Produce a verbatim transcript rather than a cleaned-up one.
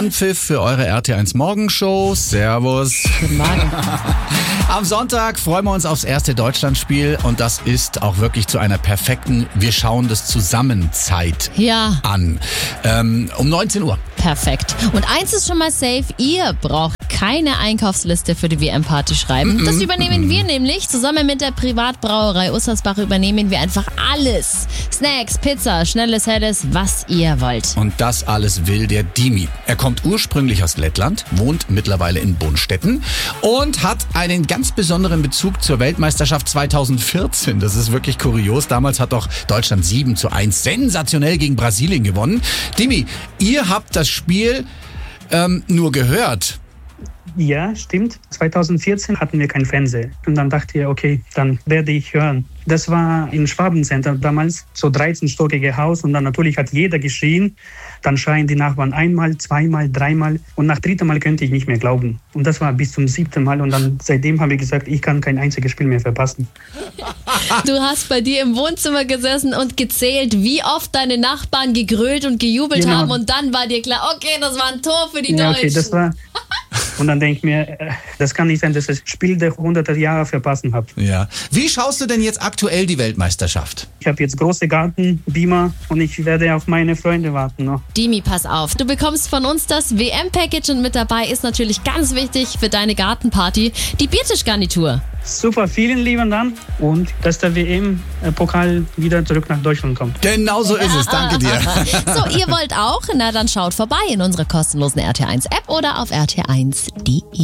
Anpfiff für eure R T eins Morgenshow. Servus. Guten Morgen. Am Sonntag freuen wir uns aufs erste Deutschlandspiel und das ist auch wirklich zu einer perfekten Wir schauen das zusammen Zeit Ja. an. Ähm, um neunzehn Uhr. Perfekt. Und eins ist schon mal safe, ihr braucht keine Einkaufsliste für die W M-Party schreiben. Das übernehmen wir nämlich. Zusammen mit der Privatbrauerei Ussersbach übernehmen wir einfach alles. Snacks, Pizza, schnelles, helles, was ihr wollt. Und das alles will der Dimi. Er kommt ursprünglich aus Lettland, wohnt mittlerweile in Bonstetten und hat einen ganz besonderen Bezug zur Weltmeisterschaft zweitausendvierzehn. Das ist wirklich kurios. Damals hat doch Deutschland sieben zu eins sensationell gegen Brasilien gewonnen. Dimi, ihr habt das Spiel ähm, nur gehört. Ja, stimmt. zweitausendvierzehn hatten wir kein Fernsehen. Und dann dachte ich, okay, dann werde ich hören. Das war im Schwabencenter damals, so dreizehnstöckige Haus. Und dann natürlich hat jeder geschrien. Dann schreien die Nachbarn einmal, zweimal, dreimal. Und nach dritten Mal könnte ich nicht mehr glauben. Und das war bis zum siebten Mal. Und dann seitdem habe ich gesagt, ich kann kein einziges Spiel mehr verpassen. Du hast bei dir im Wohnzimmer gesessen und gezählt, wie oft deine Nachbarn gegrölt und gejubelt Genau. haben. Und dann war dir klar, okay, das war ein Tor für die Ja, Deutschen. okay, das war... Und dann denke ich mir, äh, das kann nicht sein, dass ich das Spiel der hundert Jahre verpassen habe. Ja. Wie schaust du denn jetzt aktuell die Weltmeisterschaft? Ich habe jetzt große Garten, Beamer und ich werde auf meine Freunde warten noch. Dimi, pass auf. Du bekommst von uns das W M-Package und mit dabei ist natürlich ganz wichtig für deine Gartenparty die Biertischgarnitur. Super, vielen lieben Dank und dass der W M-Pokal wieder zurück nach Deutschland kommt. Genau so ist es. Danke dir. So, ihr wollt auch? Na, dann schaut vorbei in unserer kostenlosen R T eins App oder auf r t eins punkt d e.